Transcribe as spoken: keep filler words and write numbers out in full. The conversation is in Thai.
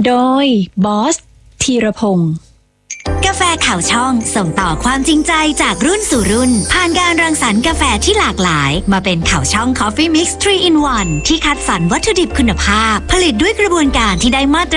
โดยบอสธีรพงศ์กาแฟข่าวช่องส่งต่อความจริงใจจากรุ่นสู่รุ่นผ่านการรังสรรค์กาแฟที่หลากหลายมาเป็นข่าวช่อง Coffee Mix ทรี in วันที่คัดสรรวัตถุดิบคุณภาพผลิตด้วยกระบวนการที่ได้มาตร